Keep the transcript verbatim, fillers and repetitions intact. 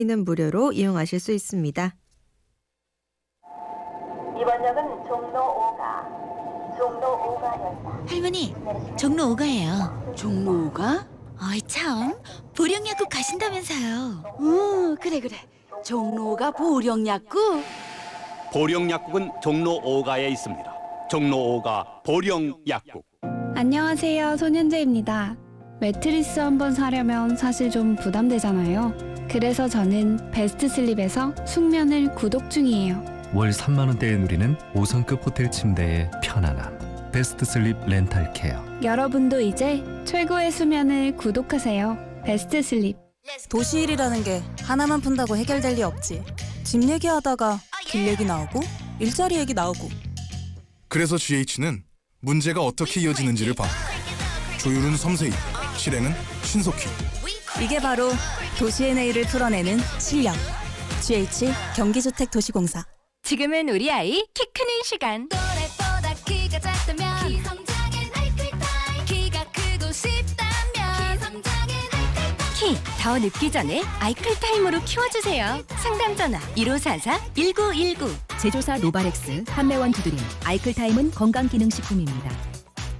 는 무료로 이용하실 수 있습니다. 이번 역은 종로 오가, 종로 오가역입니다. 할머니, 종로 오가예요. 종로 오가? 어이 참, 보령약국 가신다면서요. 응, 그래 그래. 종로 오가 보령약국? 보령약국은 종로 오가에 있습니다. 종로 오가 보령약국. 안녕하세요, 손현재입니다. 매트리스 한번 사려면 사실 좀 부담되잖아요. 그래서 저는 베스트 슬립에서 숙면을 구독 중이에요. 월 삼만 원대에 누리는 오 성급 호텔 침대의 편안함. 베스트 슬립 렌탈 케어. 여러분도 이제 최고의 수면을 구독하세요. 베스트 슬립. 도시일이라는 게 하나만 푼다고 해결될 리 없지. 집 얘기하다가 길 얘기 나오고 일자리 얘기 나오고. 그래서 지에이치는 문제가 어떻게 이어지는지를 봐. 조율은 섬세히, 실행은 신속히. 이게 바로 도시의 내일을 풀어내는 실력. 지에이치 경기주택도시공사. 지금은 우리 아이 키 크는 시간. 또래보다 키가 작다면 키성장엔 아이클타임. 키가 크고 싶다면 키성장엔 아이클타임. 키 더 늦기 전에 아이클타임으로 키워주세요. 상담 전화 일오사사 일구일구. 제조사 노바렉스, 판매원 두드림. 아이클타임은 건강기능식품입니다.